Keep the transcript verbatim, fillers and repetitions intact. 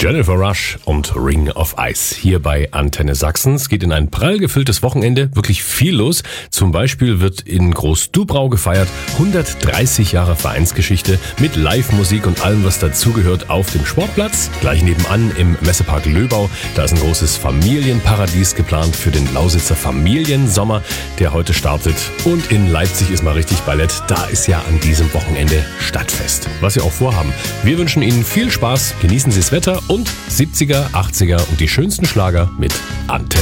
Jennifer Rush und Ring of Ice hier bei Antenne Sachsen. Es geht in ein prall gefülltes Wochenende, wirklich viel los. Zum Beispiel wird in Groß-Dubrau gefeiert, hundertdreißig Jahre Vereinsgeschichte mit Live-Musik und allem, was dazugehört, auf dem Sportplatz. Gleich nebenan im Messepark Löbau, da ist ein großes Familienparadies geplant für den Lausitzer Familiensommer, der heute startet. Und in Leipzig ist mal richtig Ballett, da ist ja an diesem Wochenende Stadtfest. Was Sie auch vorhaben. Wir wünschen Ihnen viel Spaß, genießen Sie das Wetter und siebziger, achtziger und die schönsten Schlager mit Antenne.